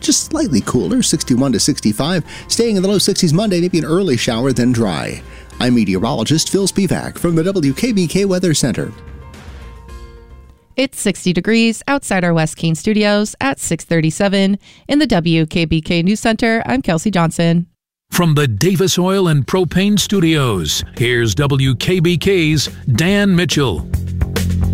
just slightly cooler, 61 to 65. Staying in the low 60s Monday, maybe an early shower, then dry. I'm meteorologist Phil Spivak from the WKBK Weather Center. It's 60 degrees outside our West Keene studios at 6:37. In the WKBK News Center, I'm Kelsey Johnson. From the Davis Oil and Propane Studios, here's WKBK's Dan Mitchell.